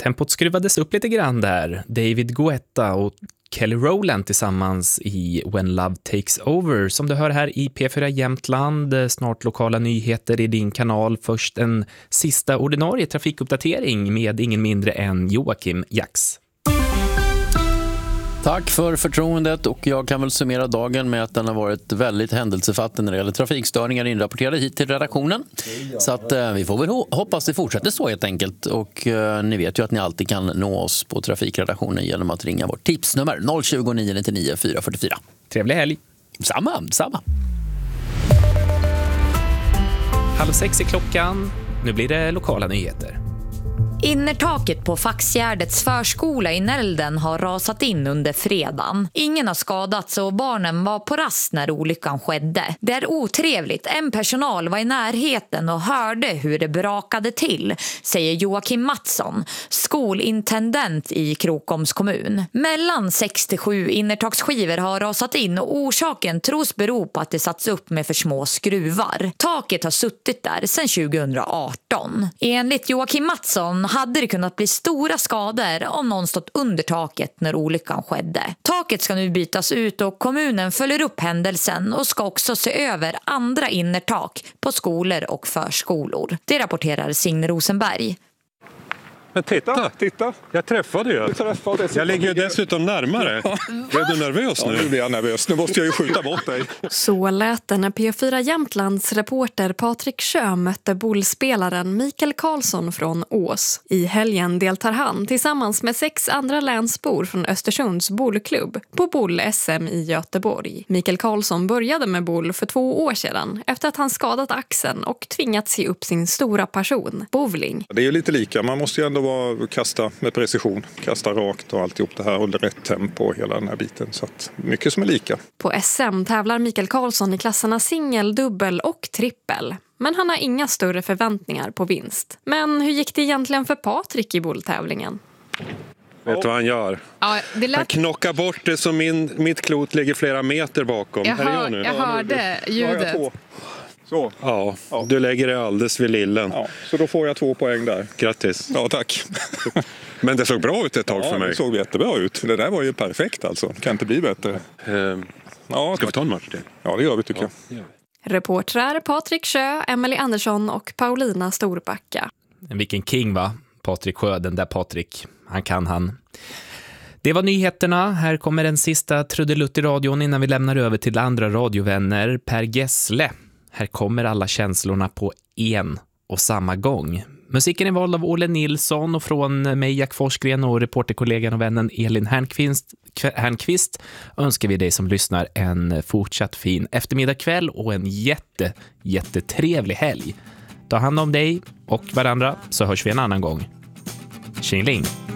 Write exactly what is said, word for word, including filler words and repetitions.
Tempot skruvades upp lite grann där. David Guetta och Kelly Rowland tillsammans i When Love Takes Over, som du hör här i P fyra Jämtland. Snart lokala nyheter i din kanal. Först en sista ordinarie trafikuppdatering med ingen mindre än Joakim Jax. Tack för förtroendet, och jag kan väl summera dagen med att den har varit väldigt händelsefattig när det gäller trafikstörningar inrapporterade hit till redaktionen. Så att eh, vi får väl ho- hoppas det fortsätter så helt enkelt. Och eh, ni vet ju att ni alltid kan nå oss på trafikredaktionen genom att ringa vårt tipsnummer noll tjugo, nio nittionio, fyra fyra fyra. Trevlig helg. Samma, samma. Halv sex är klockan. Nu blir det lokala nyheter. Innertaket på Faxgärdets förskola i Nälden har rasat in under fredagen. Ingen har skadats och barnen var på rast när olyckan skedde. Det är otrevligt. En personal var i närheten och hörde hur det brakade till, säger Joakim Mattsson, skolintendent i Krokoms kommun. Mellan sex till sju innertaksskivor har rasat in och orsaken tros bero på att det satts upp med för små skruvar. Taket har suttit där sedan tjugohundraarton. Enligt Joakim Mattsson hade det kunnat bli stora skador om någon stått under taket när olyckan skedde. Taket ska nu bytas ut och kommunen följer upp händelsen och ska också se över andra innertak på skolor och förskolor. Det rapporterar Signe Rosenberg. Men titta, titta. Jag träffade ju. Träffade jag ligger ju dessutom närmare. Ja. Är du nervös nu? Ja, nu blir jag nervös. Nu måste jag ju skjuta bort dig. Så lät det när P fyra Jämtlands reporter Patrik Sjö mötte bollspelaren Mikael Karlsson från Ås. I helgen deltar han tillsammans med sex andra länsbor från Östersunds bollklubb på boll-S M i Göteborg. Mikael Karlsson började med boll för två år sedan efter att han skadat axeln och tvingats se upp sin stora passion, bowling. Det är ju lite lika. Man måste ju ändå vara, kasta med precision, kasta rakt och alltihop det här, hålla rätt tempo och hela den här biten. Så att mycket som är lika. På S M tävlar Mikael Karlsson i klasserna singel, dubbel och trippel. Men han har inga större förväntningar på vinst. Men hur gick det egentligen för Patrik i bolltävlingen? Vet du vad han gör? Ja, det lät... Han knockar bort det så min, mitt klot ligger flera meter bakom. Jag, hör, nu. jag hörde ljudet. Så. Ja, ja, du lägger det alldeles vid lillen. Ja, så då får jag två poäng där. Grattis. Ja, tack. Men det såg bra ut ett tag ja, för mig. Det såg jättebra ut. Det där var ju perfekt alltså. Kan inte bli bättre. Ehm, ja, ska vi ta en match till? Ja, det gör vi tycker ja, jag. Reportrar Patrik Sjö, Emily Andersson och Paulina Storbacka. Vilken king va? Patrik Sjö, den där Patrik. Han kan han. Det var nyheterna. Här kommer den sista trudelutt i radion innan vi lämnar över till andra radiovänner. Per Gessle. Här kommer alla känslorna på en och samma gång. Musiken är vald av Olle Nilsson och från mig, Jack Forsgren, och reporterkollegan och vännen Elin Hernqvist, Hernqvist önskar vi dig som lyssnar en fortsatt fin eftermiddagkväll och en jätte, jättetrevlig helg. Ta hand om dig och varandra så hörs vi en annan gång. Tjingeling!